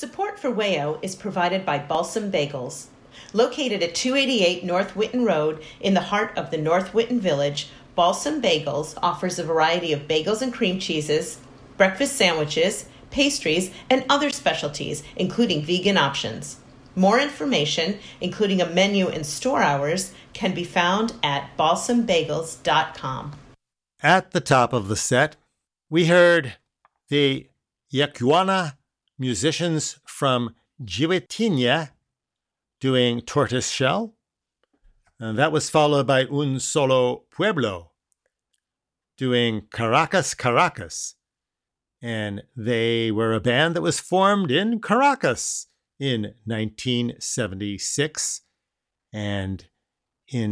Support for WAYO is provided by Balsam Bagels. Located at 288 North Whitten Road in the heart of the North Whitten Village, Balsam Bagels offers a variety of bagels and cream cheeses, breakfast sandwiches, pastries, and other specialties, including vegan options. More information, including a menu and store hours, can be found at balsambagels.com. At the top of the set, we heard the Yacuana musicians from Jihuetina doing Tortoise Shell. And that was followed by Un Solo Pueblo doing Caracas, Caracas. And they were a band that was formed in Caracas in 1976. And in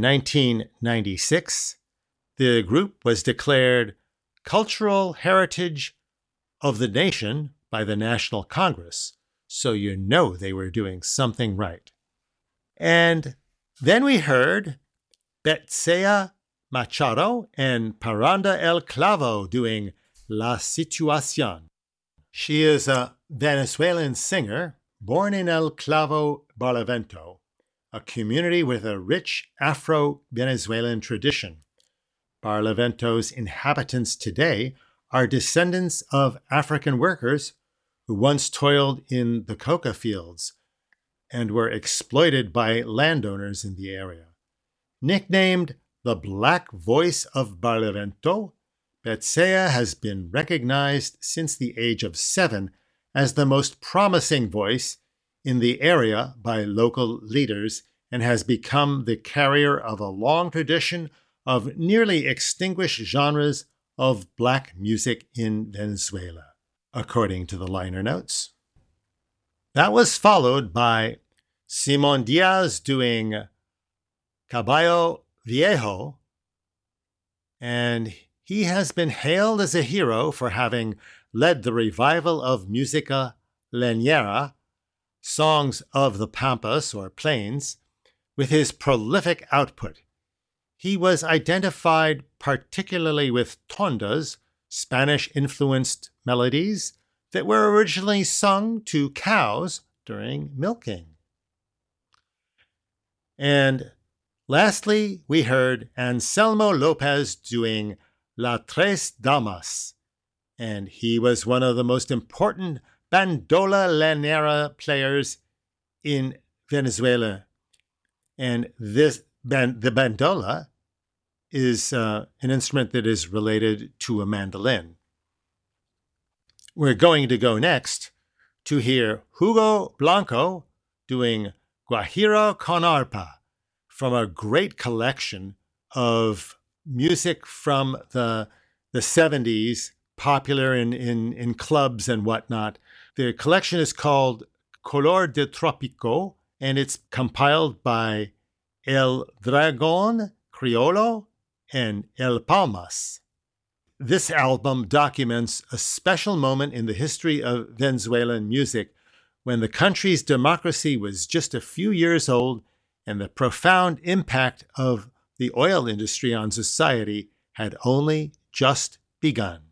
1996, the group was declared Cultural Heritage of the Nation by the National Congress, so you know they were doing something right. And then we heard Betsea Machado and Paranda El Clavo doing La Situación. She is a Venezuelan singer born in El Clavo, Barlavento, a community with a rich Afro-Venezuelan tradition. Barlavento's inhabitants today are descendants of African workers who once toiled in the coca fields and were exploited by landowners in the area. Nicknamed the Black Voice of Barlavento, Betsea has been recognized since the age of 7 as the most promising voice in the area by local leaders and has become the carrier of a long tradition of nearly extinguished genres of black music in Venezuela, according to the liner notes. That was followed by Simon Diaz doing Caballo Viejo, and he has been hailed as a hero for having led the revival of Música Leñera, songs of the Pampas or Plains, with his prolific output. He was identified particularly with tondas, Spanish-influenced melodies that were originally sung to cows during milking. And lastly, we heard Anselmo Lopez doing La Tres Damas, and he was one of the most important bandola llanera players in Venezuela. And the bandola is an instrument that is related to a mandolin. We're going to go next to hear Hugo Blanco doing Guajiro con Arpa from a great collection of music from the 70s, popular in clubs and whatnot. The collection is called Color de Tropico, and it's compiled by El Dragón Criollo and El Palmas. This album documents a special moment in the history of Venezuelan music when the country's democracy was just a few years old and the profound impact of the oil industry on society had only just begun.